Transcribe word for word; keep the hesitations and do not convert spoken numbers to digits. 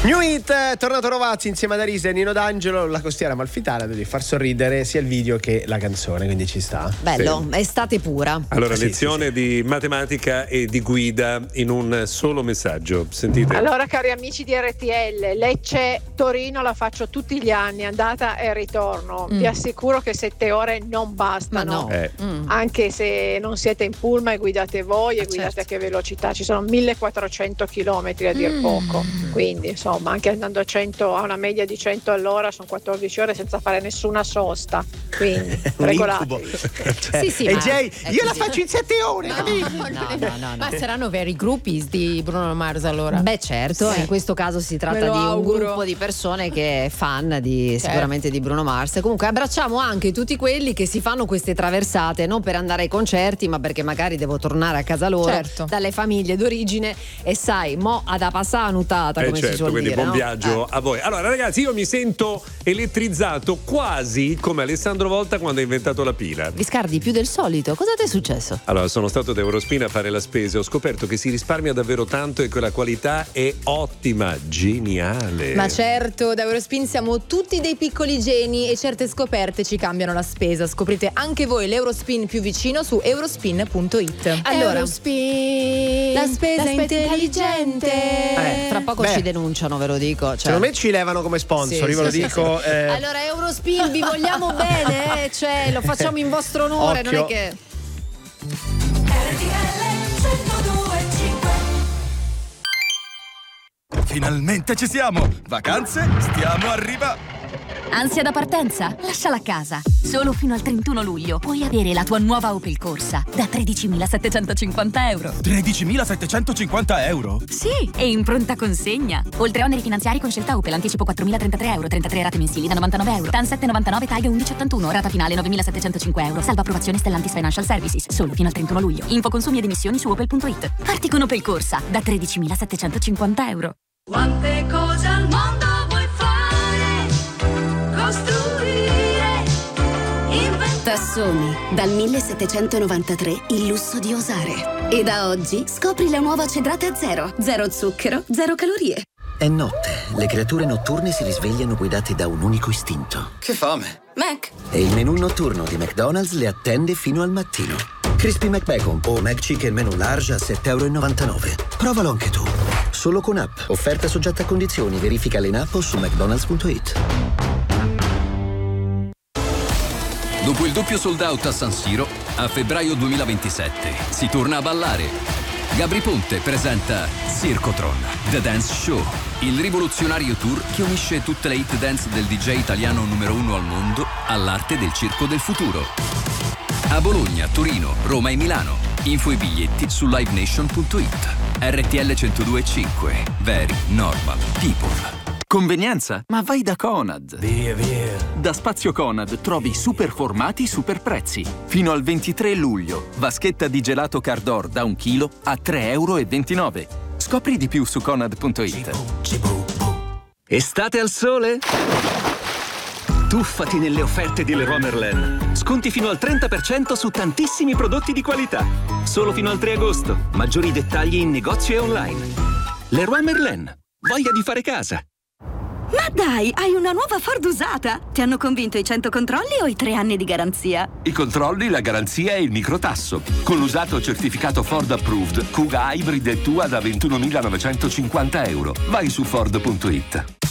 New Hit, è tornato Rovazzi insieme ad Arisa e Nino D'Angelo. La costiera amalfitana devi far sorridere sia il video che la canzone, quindi ci sta. Bello, Sì. estate pura. Allora, Sì, lezione sì, sì. di matematica e di guida in un solo messaggio. Sentite. Allora, cari amici di R T L, Lecce-Torino la faccio tutti gli anni, andata e ritorno. Mm. Vi assicuro che sette ore non Ma bastano. no. Eh. Mm. Anche se non siete in pullman e guidate voi e Ah, guidate certo. a che velocità, ci sono millequattrocento chilometri a dir Mm. poco, quindi insomma anche andando a cento, a una media di cento all'ora sono quattordici ore senza fare nessuna sosta, quindi Un incubo. regolatevi. Cioè, Sì, sì, e ma Jay, è io la così. faccio in sette ore, No, capito? no, no, no, no. Ma saranno veri groupies di Bruno Mars allora? Beh, certo, Sì. in questo caso si tratta Me lo di un auguro. gruppo di persone che è fan di Certo. sicuramente di Bruno Mars. Comunque abbracciamo anche tutti quelli che si fanno queste traversate non per andare ai concerti, ma perché magari devo tornare a casa loro Certo. dalle famiglie d'origine e sai, mo ad a passare nutata, Eh come si certo, suol quindi dire, buon no? viaggio Eh. a voi. Allora ragazzi, io mi sento elettrizzato quasi come Alessandro Volta quando ha inventato la pila. Viscardi, più del solito, cosa ti è successo? Allora, sono stato da Eurospin a fare la spesa e ho scoperto che si risparmia davvero tanto e che la qualità è ottima, geniale. Ma certo, da Eurospin siamo tutti dei piccoli geni e certe scoperte ci cambiano la spesa. Scoprite anche voi l'Eurospin più vicino su eurospin punto it. Allora, Eurospin, la spesa intelligente. Eh, Fra poco beh. ci denunciano, ve lo dico. Cioè. Secondo me ci levano come sponsor, Sì, io ve lo sì, sì, dico. sì. eh, Allora, Eurospin, vi vogliamo bene, eh? Cioè, lo facciamo in vostro onore, non è Occhio. che. Finalmente ci siamo! Vacanze? Stiamo arrivando! Ansia da partenza? Lasciala a casa. Solo fino al trentuno luglio puoi avere la tua nuova Opel Corsa da tredicimilasettecentocinquanta euro. tredicimilasettecentocinquanta euro? Sì, e in pronta consegna. Oltre a oneri finanziari con scelta Opel, anticipo quattromilatrentatré euro, trentatré rate mensili da novantanove euro. T A N sette virgola novantanove, taglia undici virgola ottantuno, rata finale novemilasettecentocinque euro. Salva approvazione Stellantis Financial Services, solo fino al trentuno luglio. Info consumi ed emissioni su opel punto it. Parti con Opel Corsa da tredicimilasettecentocinquanta euro. Quante cose al mondo vuoi fare? Costruire, inventare. Tassoni, dal millesettecentonovantatré il lusso di osare. E da oggi scopri la nuova cedrata zero. Zero zucchero, zero calorie. È notte, le creature notturne si risvegliano guidate da un unico istinto. Che fame! Mac. E il menù notturno di McDonald's le attende fino al mattino. Crispy McBacon o McChicken menù large a sette virgola novantanove euro. Provalo anche tu. Solo con app. Offerta soggetta a condizioni. Verificale in app o su mcdonalds punto it. Dopo il doppio sold out a San Siro, a febbraio duemilaventisette si torna a ballare. Gabri Ponte presenta Circotron, The Dance Show, il rivoluzionario tour che unisce tutte le hit dance del D J italiano numero uno al mondo all'arte del circo del futuro. A Bologna, Torino, Roma e Milano. Info e biglietti su live nation punto it. R T L centodue e cinque. Very Normal People. Convenienza? Ma vai da Conad. Via, via. Da Spazio Conad trovi super formati, super prezzi. Fino al ventitré luglio. Vaschetta di gelato Cardor da un chilo a tre virgola ventinove euro. Scopri di più su conad punto it. Estate al sole? Tuffati nelle offerte di Leroy Merlin. Sconti fino al trenta per cento su tantissimi prodotti di qualità. Solo fino al tre agosto. Maggiori dettagli in negozio e online. Leroy Merlin. Voglia di fare casa. Ma dai, hai una nuova Ford usata! Ti hanno convinto i cento controlli o i tre anni di garanzia? I controlli, la garanzia e il microtasso. Con l'usato certificato Ford Approved, Kuga Hybrid e Tua da ventunomilanovecentocinquanta euro. Vai su ford punto it.